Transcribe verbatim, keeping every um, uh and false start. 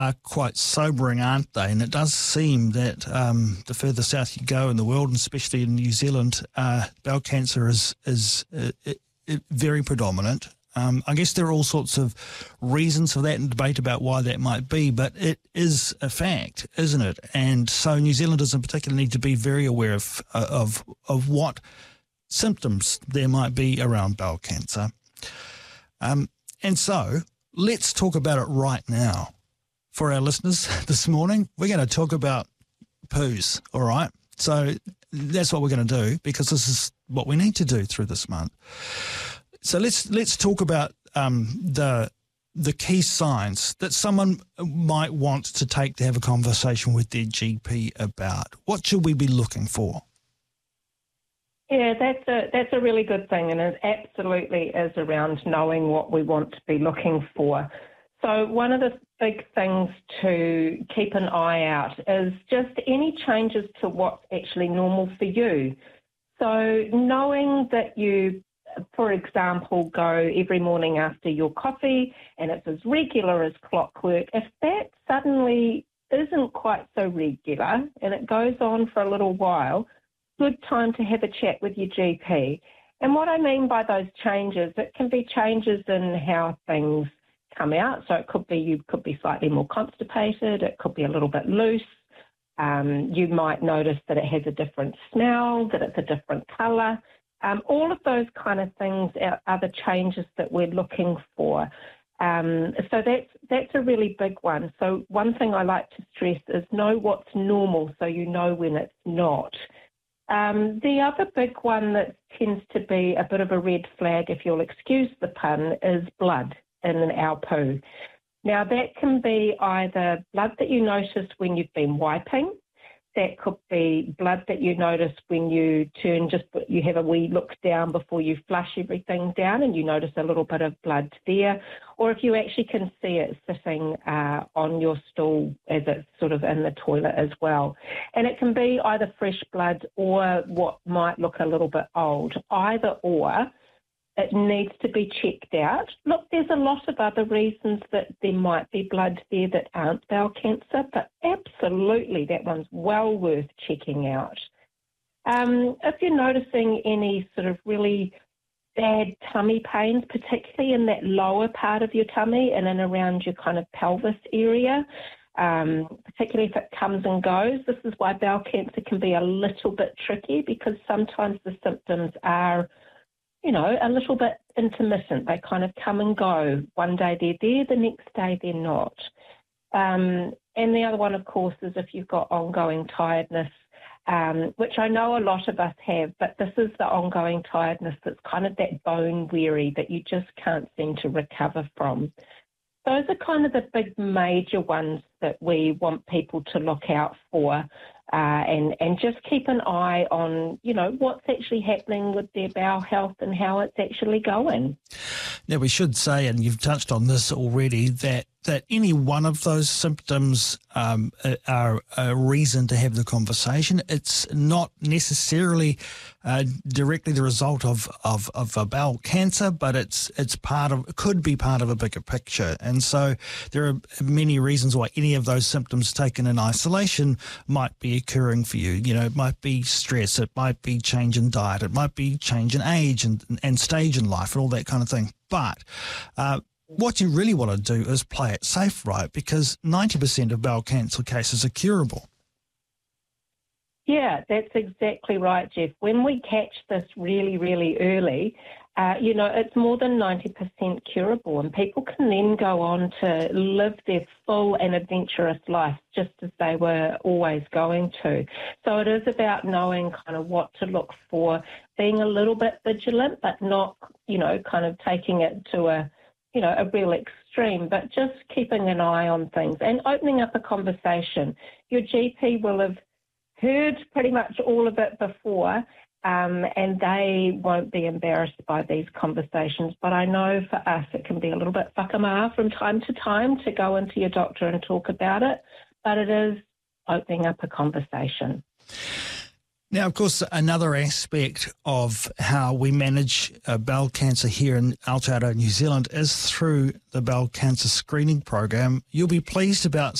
are quite sobering, aren't they? And it does seem that um, the further south you go in the world, and especially in New Zealand, uh, bowel cancer is is uh, it, it very predominant. Um, I guess there are all sorts of reasons for that and debate about why that might be, but it is a fact, isn't it? And so New Zealanders in particular need to be very aware of of of what symptoms there might be around bowel cancer. Um, and so let's talk about it right now. For our listeners this morning, we're going to talk about poos, all right? So that's what we're going to do, because this is what we need to do through this month. So let's let's talk about um, the the key signs that someone might want to take to have a conversation with their G P about. What should we be looking for? Yeah, that's a that's a really good thing, and it absolutely is around knowing what we want to be looking for. So one of the big things to keep an eye out is just any changes to what's actually normal for you. So knowing that you, for example, go every morning after your coffee and it's as regular as clockwork, if that suddenly isn't quite so regular and it goes on for a little while, good time to have a chat with your G P. And what I mean by those changes, it can be changes in how things come out. So it could be you could be slightly more constipated, it could be a little bit loose. Um, you might notice that it has a different smell, that it's a different colour. Um, all of those kind of things are, are the changes that we're looking for. Um, so that's that's a really big one. So one thing I like to stress is know what's normal so you know when it's not. Um, the other big one that tends to be a bit of a red flag, if you'll excuse the pun, is blood in our poo. Now, that can be either blood that you notice when you've been wiping. That could be blood that you notice when you turn, just you have a wee look down before you flush everything down and you notice a little bit of blood there. Or if you actually can see it sitting uh, on your stool as it's sort of in the toilet as well. And it can be either fresh blood or what might look a little bit old. Either or, it needs to be checked out. Look, there's a lot of other reasons that there might be blood there that aren't bowel cancer, but absolutely that one's well worth checking out. Um, if you're noticing any sort of really bad tummy pains, particularly in that lower part of your tummy and in around your kind of pelvis area, um, particularly if it comes and goes, this is why bowel cancer can be a little bit tricky, because sometimes the symptoms are you know, a little bit intermittent. They kind of come and go. One day they're there, the next day they're not. Um, and the other one, of course, is if you've got ongoing tiredness, um, which I know a lot of us have, but this is the ongoing tiredness that's kind of that bone weary that you just can't seem to recover from. Those are kind of the big major ones that we want people to look out for. Uh, and, and just keep an eye on, you know, what's actually happening with their bowel health and how it's actually going. Now, we should say, and you've touched on this already, that, that any one of those symptoms um, are a reason to have the conversation. It's not necessarily uh, directly the result of, of, of a bowel cancer, but it's it's part of, it could be part of a bigger picture. And so there are many reasons why any of those symptoms taken in isolation might be occurring for you. You know, it might be stress, it might be change in diet, it might be change in age and, and stage in life and all that kind of thing. But uh, what you really want to do is play it safe, right? Because ninety percent of bowel cancer cases are curable. Yeah, that's exactly right, Jeff. When we catch this really, really early, uh, you know, it's more than ninety percent curable, and people can then go on to live their full and adventurous life just as they were always going to. So it is about knowing kind of what to look for, being a little bit vigilant, but not, you know, kind of taking it to a, you know, a real extreme, but just keeping an eye on things and opening up a conversation. Your G P will have heard pretty much all of it before, um, and they won't be embarrassed by these conversations. But I know for us it can be a little bit whakamaha from time to time to go into your doctor and talk about it, but it is opening up a conversation. Now, of course, another aspect of how we manage uh, bowel cancer here in Aotearoa, New Zealand, is through the bowel cancer screening program. You'll be pleased about